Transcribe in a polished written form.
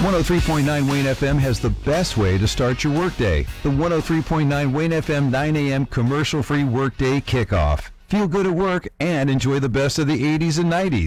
103.9 Wayne FM has the best way to start your workday. The 103.9 Wayne FM 9 a.m. commercial-free workday kickoff. Feel good at work and enjoy the best of the 80s and 90s.